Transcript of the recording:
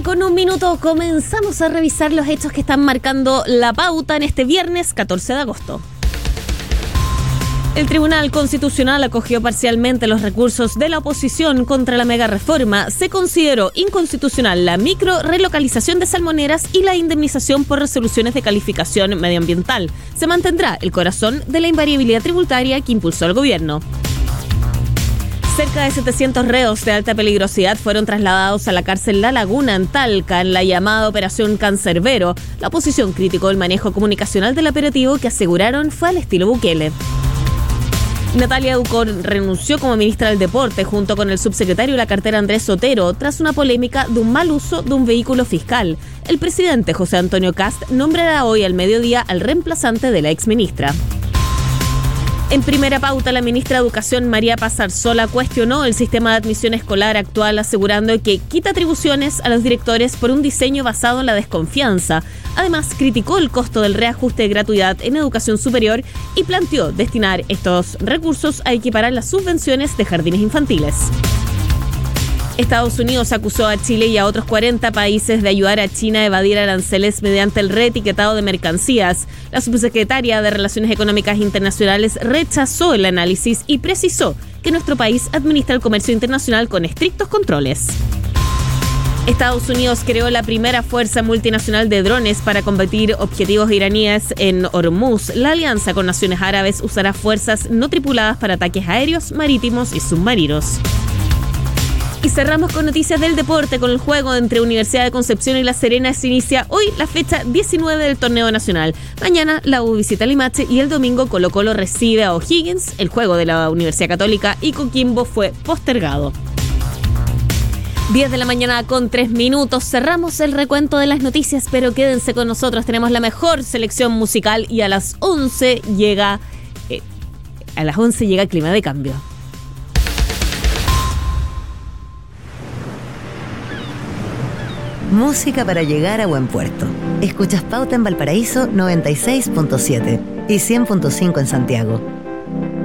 9:01 comenzamos a revisar los hechos que están marcando la pauta en este viernes 14 de agosto. El Tribunal Constitucional acogió parcialmente los recursos de la oposición contra la megareforma. Se consideró inconstitucional la micro relocalización de salmoneras y la indemnización por resoluciones de calificación medioambiental. Se mantendrá el corazón de la invariabilidad tributaria que impulsó el gobierno. Cerca de 700 reos de alta peligrosidad fueron trasladados a la cárcel La Laguna en Talca en la llamada Operación Cancerbero. La oposición criticó el manejo comunicacional del operativo que aseguraron fue al estilo Bukele. Natalia Ducón renunció como ministra del Deporte junto con el subsecretario de la cartera Andrés Sotero tras una polémica de un mal uso de un vehículo fiscal. El presidente José Antonio Kast nombrará hoy al mediodía al reemplazante de la exministra. En primera pauta, la ministra de Educación, María Paz Arzola, cuestionó el sistema de admisión escolar actual, asegurando que quita atribuciones a los directores por un diseño basado en la desconfianza. Además, criticó el costo del reajuste de gratuidad en educación superior y planteó destinar estos recursos a equiparar las subvenciones de jardines infantiles. Estados Unidos acusó a Chile y a otros 40 países de ayudar a China a evadir aranceles mediante el reetiquetado de mercancías. La subsecretaria de Relaciones Económicas Internacionales rechazó el análisis y precisó que nuestro país administra el comercio internacional con estrictos controles. Estados Unidos creó la primera fuerza multinacional de drones para combatir objetivos iraníes en Hormuz. La alianza con naciones árabes usará fuerzas no tripuladas para ataques aéreos, marítimos y submarinos. Y cerramos con noticias del deporte, con el juego entre Universidad de Concepción y La Serena. Se inicia hoy la fecha 19 del torneo nacional. Mañana la U visita Limache y el domingo Colo-Colo recibe a O'Higgins. El juego de la Universidad Católica y Coquimbo fue postergado. 10 de la mañana con 3 minutos. Cerramos el recuento de las noticias, pero quédense con nosotros. Tenemos la mejor selección musical y a las 11 llega Clima de Cambio. Música para llegar a buen puerto. Escuchas Pauta en Valparaíso 96.7 y 100.5 en Santiago.